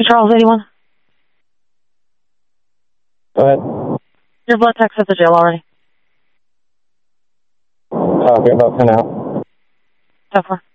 Charles 81. Go ahead. Your blood tech's at the jail already. Okay, about 10 out. 10-4.